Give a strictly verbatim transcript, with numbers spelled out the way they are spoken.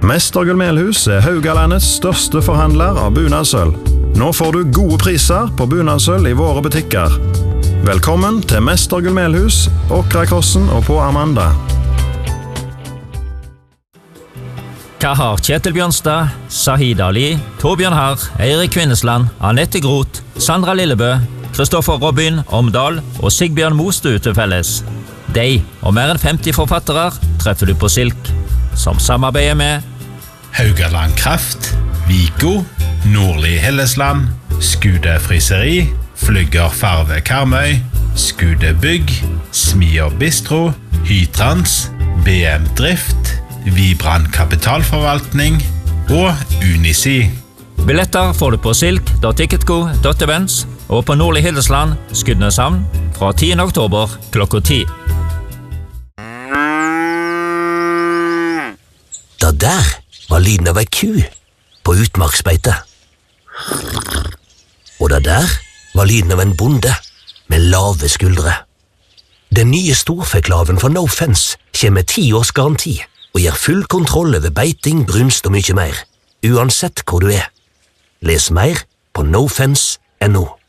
Mestergull Melhus er Haugalandets største forhandler av bunadssølv. Nå får du gode priser på bunadssølv i våre butikker. Velkommen til Mestergull Melhus, Åkrakrossen og på Amanda. Hva har Kjetil Bjørnstad, Sahid Ali, Torbjørn Harr, Eirik Kvinnesland, Annette Groth, Sandra Lillebø, Kristoffer Robin Omdal og Sigbjørn Mostu til felles? De og mer enn femti forfattere treffer du på Silk, som samarbeider med Haugaland Kraft, Vigo, Nordli Hillesland, Skude Friseri, Flygger Farve Karmøy, Skude Bygg, Smier Bistro, Hytrans, B M Drift, Vibran Kapitalforvaltning og Unisi. Billetter får du på silk punktum ticketco punktum events og på Nordli Hillesland, Skudeneshavn, fra tiende oktober klokka ti. Da der var lyden av ei ku på utmarksbeite. Og da der var lyden av en bonde med lave skuldre. Den nye storfeklaven for No Fence kommer med ti års garanti og gir full kontroll over beiting, brunst og mye mer, uansett hvor du er. Les mer på no fence punktum no.